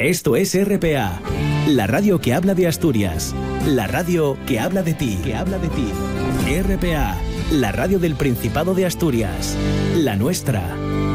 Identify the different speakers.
Speaker 1: Esto es RPA, la radio que habla de Asturias, la radio que habla de ti, RPA, la radio del Principado de Asturias, la nuestra.